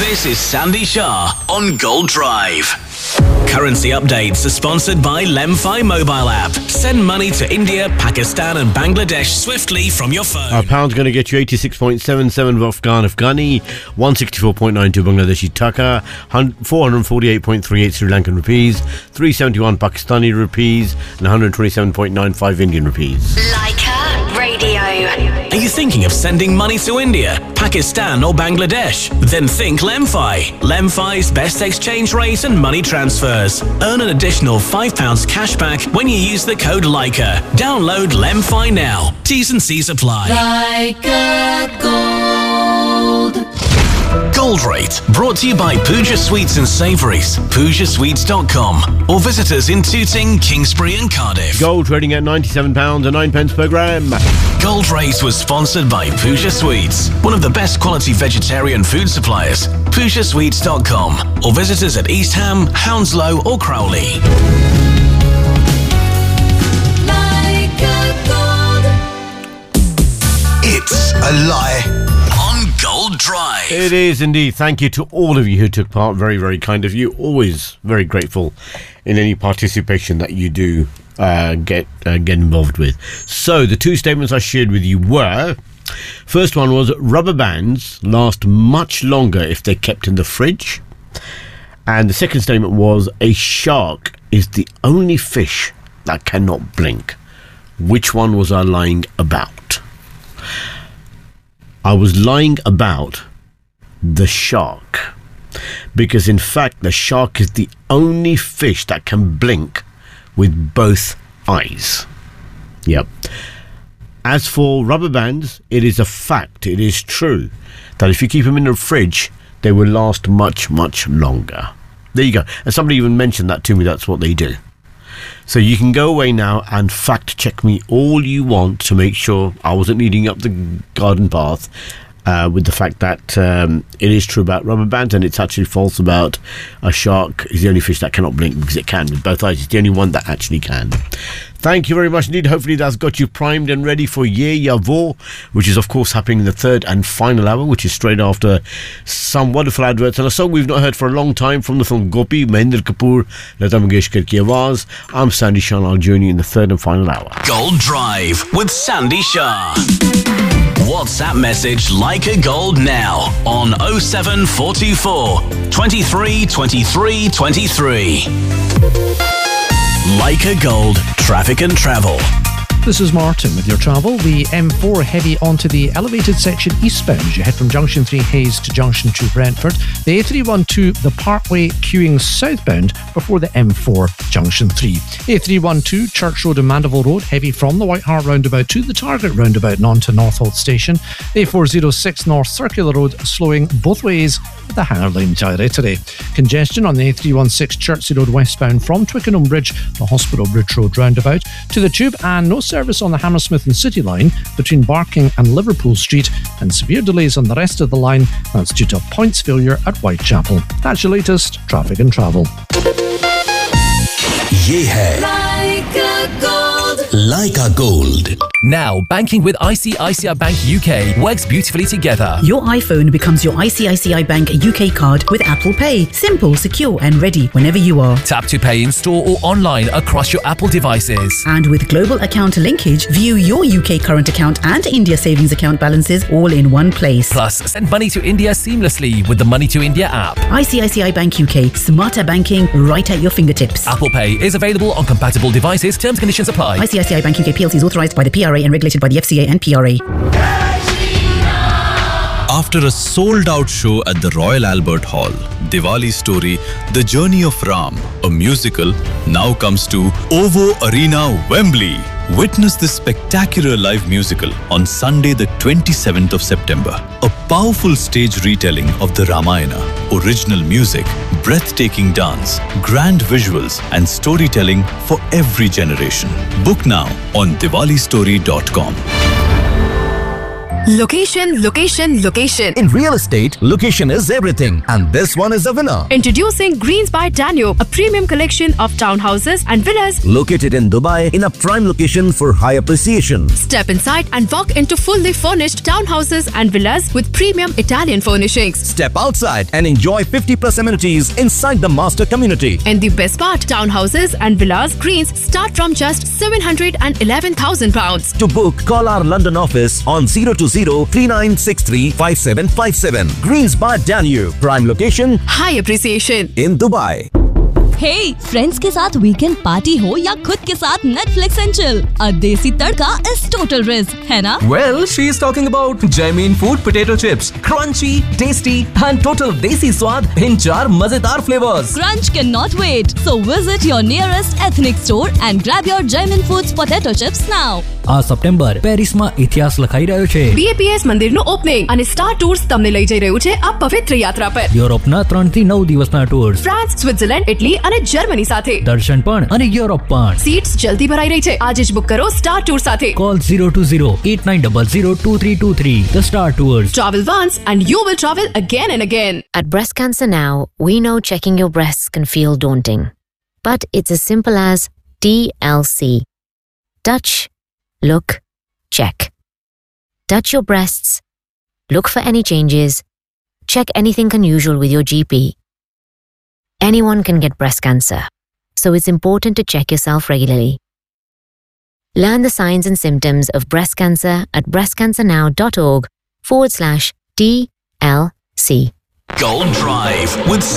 This is Sandy Shah on Gold Drive. Currency updates are sponsored by Lemfi mobile app. Send money to India, Pakistan and Bangladesh swiftly from your phone. A pound's going to get you 86.77 of Afghani, 164.92 Bangladeshi taka, 448.38 Sri Lankan rupees, 371 Pakistani rupees and 127.95 Indian rupees. Leica Radio. Are you thinking of sending money to India, Pakistan or Bangladesh? Then think Lemfi. Lemfi's best exchange rate and money transfers. Earn an additional £5 cashback when you use the code Leica. Download Lemfi now. T's and C's apply. Leica Gold. Gold Rate, brought to you by Pooja Sweets and Savouries, PoojaSweets.com, or visit us in Tooting, Kingsbury and Cardiff. Gold trading at £97 and 9 pence per gram. Gold Rate was sponsored by Pooja Sweets, one of the best quality vegetarian food suppliers, PoojaSweets.com, or visit us at East Ham, Hounslow or Crowley. Leica Gold. It's a lie. Gold Drive. It is indeed. Thank you to all of you who took part. Very, very kind of you. Always very grateful in any participation that you do get involved with. So the two statements I shared with you were, first one was rubber bands last much longer if they're kept in the fridge. And the second statement was a shark is the only fish that cannot blink. Which one was I lying about? I was lying about the shark, because in fact the shark is the only fish that can blink with both eyes. Yep. As for rubber bands, it is a fact, it is true, that if you keep them in the fridge, they will last much, much longer. There you go. And somebody even mentioned that to me, that's what they do. So you can go away now and fact check me all you want to make sure I wasn't leading up the garden path with the fact that it is true about rubber bands and it's actually false about a shark is the only fish that cannot blink, because it can with both eyes. It's the only one that actually can. Thank you very much indeed. Hopefully that's got you primed and ready for Ye Ya Wo, which is of course happening in the third and final hour, which is straight after some wonderful adverts and a song we've not heard for a long time from the film Gopi, Mahendra Kapoor, Lata Mangeshkar ki awaaz. I'm Sandy Shah, I'll join you in the third and final hour. Gold Drive with Sandy Shah. WhatsApp message Leica Gold now on 07424 23 23 23. Leica Gold, traffic and travel. This is Martin with your travel. The M4 heavy onto the elevated section eastbound as you head from Junction 3 Hayes to Junction 2 Brentford. The A312, the Parkway queuing southbound before the M4 Junction 3. A312, Church Road and Mandeville Road, heavy from the White Hart roundabout to the Target roundabout and on to Northolt Station. A406 North Circular Road, slowing both ways at the Hanger Lane Gyratory. Congestion on the A316 Chertsey Road westbound from Twickenham Bridge to Hospital Bridge Road roundabout to the Tube, and no service on the Hammersmith and City line between Barking and Liverpool Street, and severe delays on the rest of the line. That's due to a points failure at Whitechapel. That's your latest traffic and travel. Ye hai Leica Gold. Leica Gold. Now, banking with ICICI Bank UK works beautifully together. Your iPhone becomes your ICICI Bank UK card with Apple Pay. Simple, secure and ready whenever you are. Tap to pay in store or online across your Apple devices. And with global account linkage, view your UK current account and India savings account balances all in one place. Plus, send money to India seamlessly with the Money to India app. ICICI Bank UK. Smarter banking right at your fingertips. Apple Pay is available on compatible devices. Terms and conditions apply. ICICI Bank UK PLC is authorised by the PRA and regulated by the FCA and PRA. After a sold-out show at the Royal Albert Hall, Diwali Story, The Journey of Ram, a musical, now comes to OVO Arena, Wembley. Witness this spectacular live musical on Sunday the 27th of September. A powerful stage retelling of the Ramayana, original music, breathtaking dance, grand visuals and storytelling for every generation. Book now on diwalistory.com. Location, location, location. In real estate, location is everything, and this one is a winner. Introducing Greens by Danube, a premium collection of townhouses and villas Located in Dubai in a prime location for high appreciation. Step inside and walk into fully furnished townhouses and villas with premium Italian furnishings. Step outside and enjoy 50+ amenities inside the master community. And the best part, townhouses and villas Greens start from just £711,000. To book, call our London office on 020-3963-5757. Greens by Danube, prime location, High appreciation. in Dubai. Hey, friends के साथ weekend party हो या खुद के साथ Netflix and chill, अ देसी तड़का is total risk, है ना? Well, she is talking about Jamin Food Potato Chips. Crunchy, tasty and total desi स्वाद in 4 मजेदार flavors. Crunch cannot wait. So visit your nearest ethnic store and grab your Jamin Foods potato chips now. આ September પેરિસમાં ઇતિહાસ લખાઈ રહ્યો છે. BAPS મંદિરનું opening અને સ્ટાર ટૂર્સ તમને લઈ જઈ રહ્યું છે આ પવિત્ર યાત્રા પર. યુરોપના 3 થી 9 દિવસના ટૂર્સ. ફ્રાન્સ, સ્વિટ્ઝરલેન્ડ, ઇટલી અને જર્મની સાથે. દર્શન પણ અને યુરોપ પણ. सीट्स जल्दी भराई रही है. आज જ बुक करो स्टार टूर साथे. Call 020-8900-2323. The Star Tours. Travel once and you will travel again and again. At Breast Cancer Now, we know checking your breasts can feel daunting. But it's as simple as TLC. Touch, look, check. Touch your breasts. Look for any changes. Check anything unusual with your GP. Anyone can get breast cancer, so it's important to check yourself regularly. Learn the signs and symptoms of breast cancer at breastcancernow.org/TLC. Gold Drive with